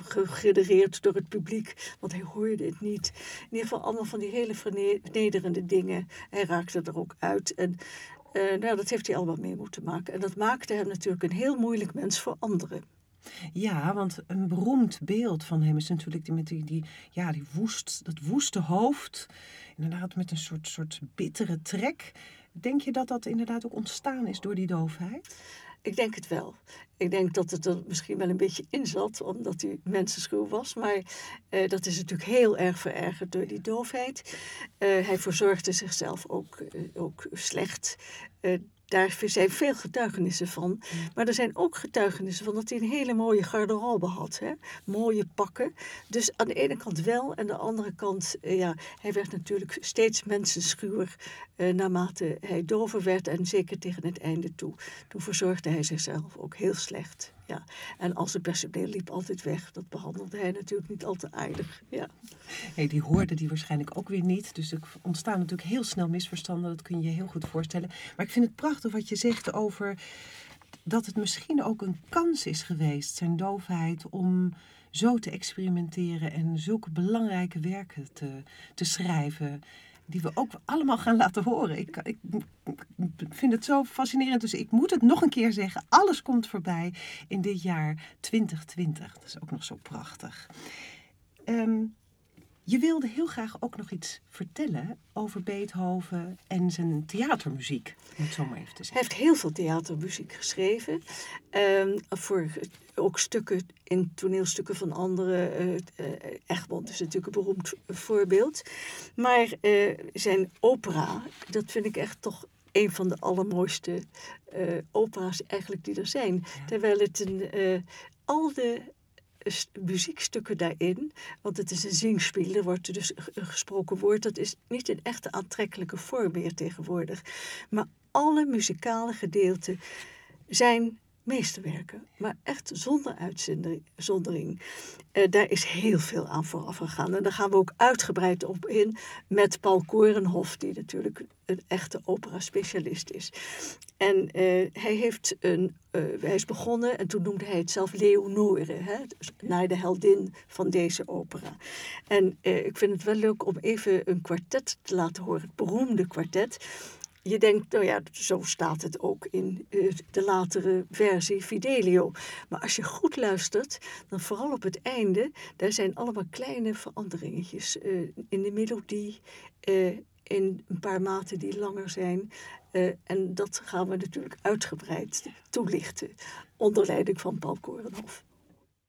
gegenereerd door het publiek, want hij hoorde het niet. In ieder geval allemaal van die hele vernederende dingen. Hij raakte er ook uit en dat heeft hij allemaal mee moeten maken. En dat maakte hem natuurlijk een heel moeilijk mens voor anderen. Ja, want een beroemd beeld van hem is natuurlijk dat woeste hoofd. Inderdaad met een soort bittere trek. Denk je dat dat inderdaad ook ontstaan is door die doofheid? Ik denk het wel. Ik denk dat het er misschien wel een beetje in zat, omdat hij mensenschuw was. Maar dat is natuurlijk heel erg verergerd door die doofheid. Hij verzorgde zichzelf ook slecht. Daar zijn veel getuigenissen van. Maar er zijn ook getuigenissen van dat hij een hele mooie garderobe had. Hè? Mooie pakken. Dus aan de ene kant wel. En aan de andere kant, hij werd natuurlijk steeds mensenschuwer naarmate hij dover werd. En zeker tegen het einde toe. Toen verzorgde hij zichzelf ook heel slecht. Ja. En als het personeel liep altijd weg. Dat behandelde hij natuurlijk niet al te aardig. Ja. Nee, die hoorde die waarschijnlijk ook weer niet. Dus er ontstaan natuurlijk heel snel misverstanden. Dat kun je je heel goed voorstellen. Maar ik vind het prachtig wat je zegt over dat het misschien ook een kans is geweest, zijn doofheid, om zo te experimenteren en zulke belangrijke werken te schrijven, die we ook allemaal gaan laten horen. Ik vind het zo fascinerend, dus ik moet het nog een keer zeggen. Alles komt voorbij in dit jaar 2020. Dat is ook nog zo prachtig. Je wilde heel graag ook nog iets vertellen over Beethoven en zijn theatermuziek, om het zo maar even te zeggen. Hij heeft heel veel theatermuziek geschreven. Voor ook stukken in toneelstukken van anderen. Egmond is natuurlijk een beroemd voorbeeld. Maar zijn opera, dat vind ik echt toch een van de allermooiste opera's eigenlijk die er zijn. Ja. Terwijl het al de muziekstukken daarin, want het is een zingspiel, er wordt dus gesproken woord, dat is niet een echte aantrekkelijke vorm meer tegenwoordig. Maar alle muzikale gedeelten zijn meesterwerken, maar echt zonder uitzondering. Daar is heel veel aan vooraf gegaan. En daar gaan we ook uitgebreid op in met Paul Korenhof, die natuurlijk een echte opera-specialist is. En hij is begonnen, en toen noemde hij het zelf Leonore, hè, naar de heldin van deze opera. En ik vind het wel leuk om even een kwartet te laten horen, het beroemde kwartet. Je denkt, nou ja, zo staat het ook in de latere versie Fidelio. Maar als je goed luistert, dan vooral op het einde, daar zijn allemaal kleine veranderingetjes in de melodie, in een paar maten die langer zijn. En dat gaan we natuurlijk uitgebreid toelichten, onder leiding van Paul Korenhof.